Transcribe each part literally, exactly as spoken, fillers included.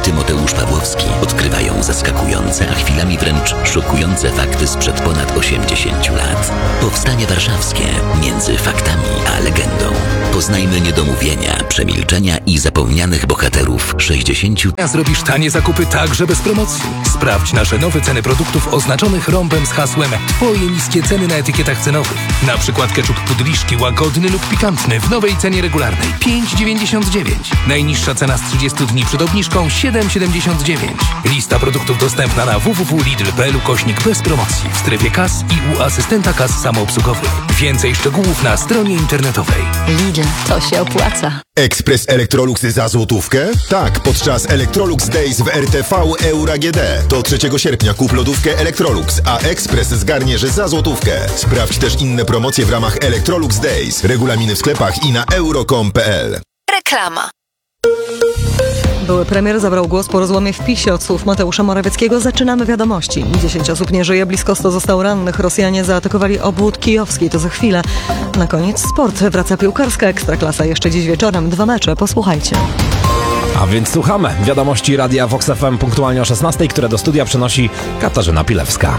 Tymoteusz Pawłowski odkrywają zaskakujące, a chwilami wręcz szokujące fakty sprzed ponad osiemdziesięciu lat. Powstanie warszawskie między faktami a legendą. Poznajmy niedomówienia, przemilczenia i zapomnianych bohaterów sześćdziesięciu. Zrobisz tanie zakupy także bez promocji. Sprawdź nasze nowe ceny produktów oznaczonych rąbem z hasłem Twoje niskie ceny na etykietach cenowych. Na przykład ketchup Pudliszki łagodny lub pikantny w nowej cenie regularnej pięć dziewięćdziesiąt dziewięć. Najniższa cena z trzydziestu dni przed obniżką siedem siedemdziesiąt dziewięć. Lista produktów dostępna na w w w kropka lidl kropka p l ukośnik bez promocji w strefie kas i u asystenta kas samoobsługowych. Więcej szczegółów na stronie internetowej. Lidl, to się opłaca. Ekspres Electrolux za złotówkę? Tak, podczas Electrolux Days w R T V Euro A G D. Do trzeciego sierpnia kup lodówkę Electrolux, a Ekspres zgarniesz za złotówkę. Sprawdź też inne promocje w ramach Electrolux Days. Regulaminy w sklepach i na euro kropka com kropka p l. Reklama. Były premier zabrał głos po rozłamie w PiSie. Od słów Mateusza Morawieckiego zaczynamy wiadomości. Dziesięć osób nie żyje, blisko sto zostało rannych. Rosjanie zaatakowali obwód kijowski. To za chwilę. Na koniec sport. Wraca piłkarska Ekstraklasa. Jeszcze dziś wieczorem dwa mecze. Posłuchajcie. A więc słuchamy wiadomości Radia Vox F M punktualnie o szesnastej, które do studia przenosi Katarzyna Pilewska.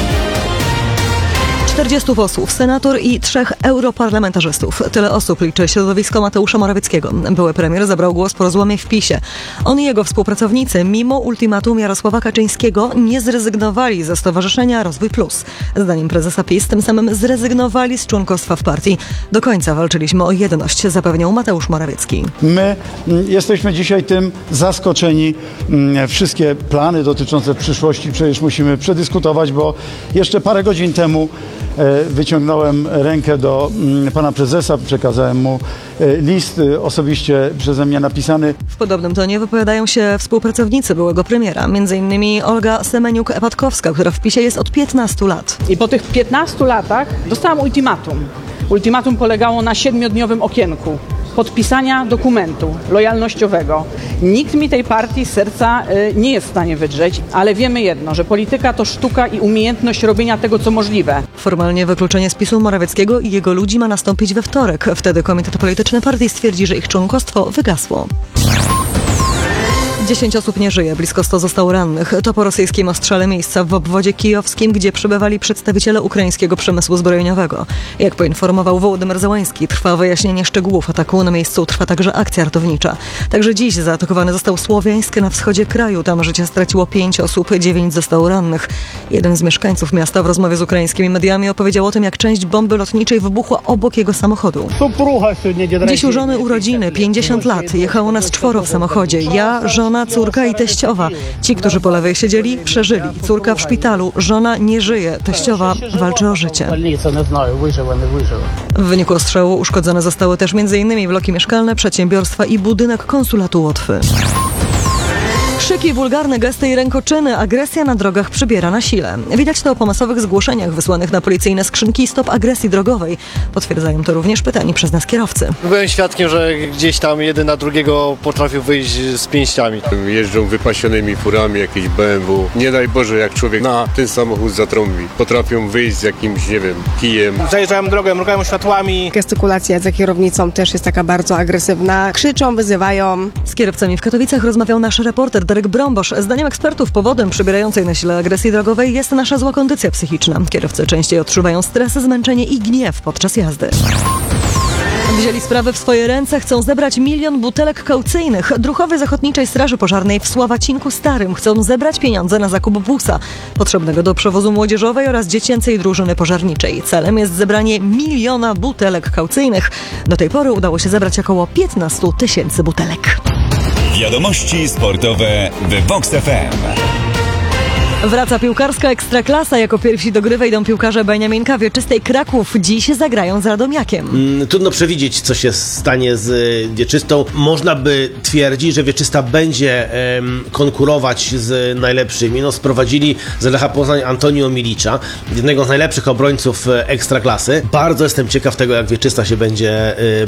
czterdziestu posłów, senator i trzech europarlamentarzystów. Tyle osób liczy środowisko Mateusza Morawieckiego. Były premier zabrał głos po rozłamie w PiSie. On i jego współpracownicy, mimo ultimatum Jarosława Kaczyńskiego, nie zrezygnowali ze Stowarzyszenia Rozwój Plus. Zdaniem prezesa PiS tym samym zrezygnowali z członkostwa w partii. Do końca walczyliśmy o jedność, zapewniał Mateusz Morawiecki. My jesteśmy dzisiaj tym zaskoczeni. Wszystkie plany dotyczące przyszłości przecież musimy przedyskutować, bo jeszcze parę godzin temu wyciągnąłem rękę do pana prezesa, przekazałem mu list osobiście przeze mnie napisany. W podobnym tonie wypowiadają się współpracownicy byłego premiera, między innymi Olga Semeniuk-Epatkowska, która w PiSie jest od piętnastu lat. I po tych piętnastu latach dostałam ultimatum. Ultimatum polegało na siedmiodniowym okienku podpisania dokumentu lojalnościowego. Nikt mi tej partii z serca y, nie jest w stanie wydrzeć, ale wiemy jedno, że polityka to sztuka i umiejętność robienia tego, co możliwe. Formalnie wykluczenie z PiS-u Morawieckiego i jego ludzi ma nastąpić we wtorek. Wtedy komitet polityczny partii stwierdzi, że ich członkostwo wygasło. Dziesięć osób nie żyje, blisko sto zostało rannych. To po rosyjskim ostrzale miejsca w obwodzie kijowskim, gdzie przebywali przedstawiciele ukraińskiego przemysłu zbrojeniowego. Jak poinformował Wołodymyr Zełański, trwa wyjaśnienie szczegółów ataku. Na miejscu trwa także akcja ratownicza. Także dziś zaatakowany został Słowiańsk na wschodzie kraju. Tam życie straciło pięć osób, dziewięć zostało rannych. Jeden z mieszkańców miasta w rozmowie z ukraińskimi mediami opowiedział o tym, jak część bomby lotniczej wybuchła obok jego samochodu. Dziś u żony urodziny, pięćdziesiąt lat. Jechało nas czworo w samochodzie. Ja, żona, córka i teściowa. Ci, którzy po lewej siedzieli, przeżyli. Córka w szpitalu, żona nie żyje, teściowa walczy o życie. W wyniku ostrzału uszkodzone zostały też m.in. bloki mieszkalne, przedsiębiorstwa i budynek konsulatu Łotwy. Krzyki, wulgarne gesty i rękoczyny. Agresja na drogach przybiera na sile. Widać to po masowych zgłoszeniach wysłanych na policyjne skrzynki Stop Agresji Drogowej. Potwierdzają to również pytani przez nas kierowcy. Byłem świadkiem, że gdzieś tam jeden na drugiego potrafił wyjść z pięściami. Jeżdżą wypasionymi furami, jakieś B M W. Nie daj Boże, jak człowiek na ten samochód zatrąbi. Potrafią wyjść z jakimś, nie wiem, kijem. Zajeżdżają drogę, mrugają światłami. Gestykulacja za kierownicą też jest taka bardzo agresywna. Krzyczą, wyzywają. Z kierowcami w Katowicach rozmawiał nasz reporter Darek Brombosz. Zdaniem ekspertów powodem przybierającej na sile agresji drogowej jest nasza zła kondycja psychiczna. Kierowcy częściej odczuwają stres, zmęczenie i gniew podczas jazdy. Wzięli sprawy w swoje ręce, chcą zebrać milion butelek kaucyjnych. Druhowie z Ochotniczej Straży Pożarnej w Sławacinku Starym chcą zebrać pieniądze na zakup busa potrzebnego do przewozu młodzieżowej oraz dziecięcej drużyny pożarniczej. Celem jest zebranie miliona butelek kaucyjnych. Do tej pory udało się zebrać około piętnaście tysięcy butelek. Wiadomości sportowe w Vox F M. Wraca piłkarska Ekstraklasa. Jako pierwsi do gry wejdą piłkarze Beniaminka Wieczystej Kraków. Dziś zagrają z Radomiakiem. Mm, trudno przewidzieć, co się stanie z y, Wieczystą. Można by twierdzić, że Wieczysta będzie y, konkurować z najlepszymi. No, sprowadzili z Lecha Poznań Antonio Milicza, jednego z najlepszych obrońców Ekstraklasy. Bardzo jestem ciekaw tego, jak Wieczysta się będzie y,